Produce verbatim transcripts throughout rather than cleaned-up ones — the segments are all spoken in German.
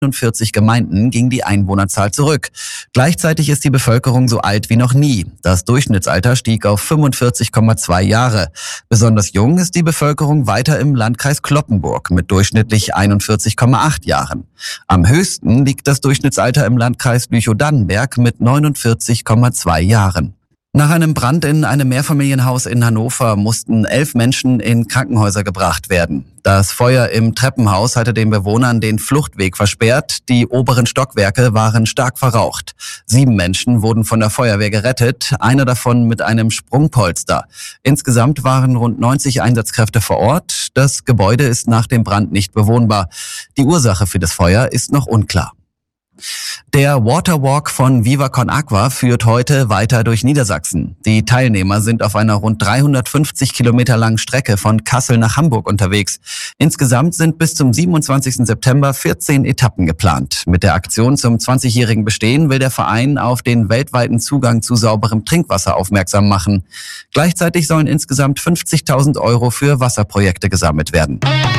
vierzig Gemeinden ging die Einwohnerzahl zurück. Gleichzeitig ist die Bevölkerung so alt wie noch nie. Das Durchschnittsalter stieg auf fünfundvierzig Komma zwei Jahre. Besonders jung ist die Bevölkerung weiter im Landkreis Cloppenburg mit durchschnittlich einundvierzig Komma acht Jahren. Am höchsten liegt das Durchschnittsalter im Landkreis Lüchow-Dannenberg mit neunundvierzig Komma zwei Jahren. Nach einem Brand in einem Mehrfamilienhaus in Hannover mussten elf Menschen in Krankenhäuser gebracht werden. Das Feuer im Treppenhaus hatte den Bewohnern den Fluchtweg versperrt. Die oberen Stockwerke waren stark verraucht. Sieben Menschen wurden von der Feuerwehr gerettet, einer davon mit einem Sprungpolster. Insgesamt waren rund neunzig Einsatzkräfte vor Ort. Das Gebäude ist nach dem Brand nicht bewohnbar. Die Ursache für das Feuer ist noch unklar. Der Waterwalk von Viva Con Agua führt heute weiter durch Niedersachsen. Die Teilnehmer sind auf einer rund dreihundertfünfzig Kilometer langen Strecke von Kassel nach Hamburg unterwegs. Insgesamt sind bis zum siebenundzwanzigsten September vierzehn Etappen geplant. Mit der Aktion zum zwanzigjährigen Bestehen will der Verein auf den weltweiten Zugang zu sauberem Trinkwasser aufmerksam machen. Gleichzeitig sollen insgesamt fünfzigtausend Euro für Wasserprojekte gesammelt werden.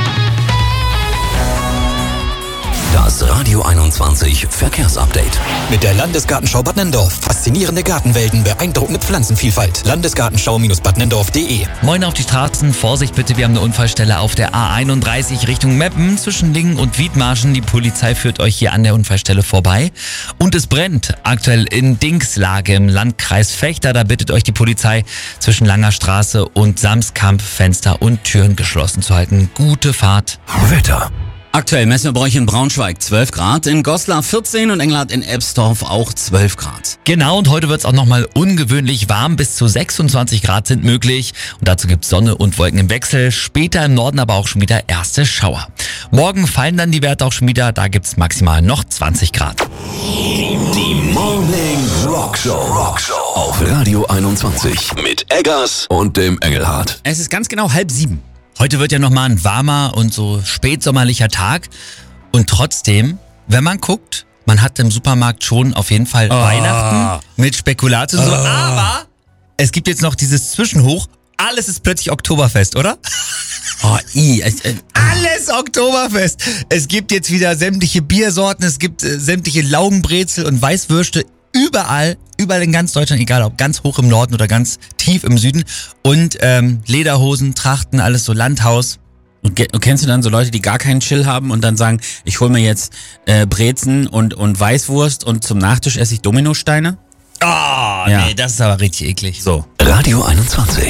Das Radio einundzwanzig Verkehrsupdate. Mit der Landesgartenschau Bad Nenndorf. Faszinierende Gartenwelten, beeindruckende Pflanzenvielfalt. Landesgartenschau Bad Nenndorf punkt de. Moin auf die Straßen. Vorsicht bitte, wir haben eine Unfallstelle auf der A einunddreißig Richtung Meppen zwischen Lingen und Wiedmarschen. Die Polizei führt euch hier an der Unfallstelle vorbei. Und es brennt aktuell in Dingslage im Landkreis Vechta. Da bittet euch die Polizei zwischen Langer Straße und Samskamp Fenster und Türen geschlossen zu halten. Gute Fahrt. Wetter. Aktuell messen wir bei euch in Braunschweig zwölf Grad, in Goslar vierzehn und Engelhardt in Ebstorf auch zwölf Grad. Genau, und heute wird es auch nochmal ungewöhnlich warm. Bis zu sechsundzwanzig Grad sind möglich. Und dazu gibt es Sonne und Wolken im Wechsel. Später im Norden aber auch schon wieder erste Schauer. Morgen fallen dann die Werte auch schon wieder. Da gibt es maximal noch zwanzig Grad. Die Morning Rockshow. Rockshow auf Radio einundzwanzig mit Eggers und dem Engelhardt. Es ist ganz genau halb sieben. Heute wird ja nochmal ein warmer und so spätsommerlicher Tag. Und trotzdem, wenn man guckt, man hat im Supermarkt schon auf jeden Fall oh. Weihnachten mit Spekulatius und so. Oh. Aber es gibt jetzt noch dieses Zwischenhoch. Alles ist plötzlich Oktoberfest, oder? Oh, i, äh, äh. Alles Oktoberfest. Es gibt jetzt wieder sämtliche Biersorten, es gibt äh, sämtliche Laugenbrezel und Weißwürste. Überall, überall in ganz Deutschland, egal ob ganz hoch im Norden oder ganz tief im Süden. Und ähm, Lederhosen, Trachten, alles so Landhaus. Und, und kennst du dann so Leute, die gar keinen Chill haben und dann sagen, ich hol mir jetzt äh, Brezen und, und Weißwurst und zum Nachtisch esse ich Dominosteine? Oh, ja. Nee, das ist aber richtig eklig. So. Radio einundzwanzig.